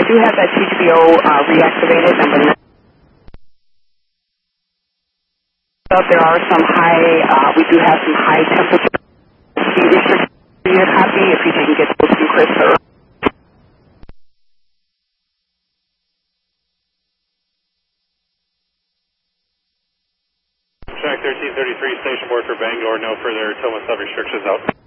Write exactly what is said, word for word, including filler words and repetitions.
do have that T G B O uh, reactivated. Number there are some high, uh, we do have some high temperature speed restrictions for your copy if you didn't get those from Chris or Track thirteen thirty-three, station worker Bangor, no further Toma sub restrictions out.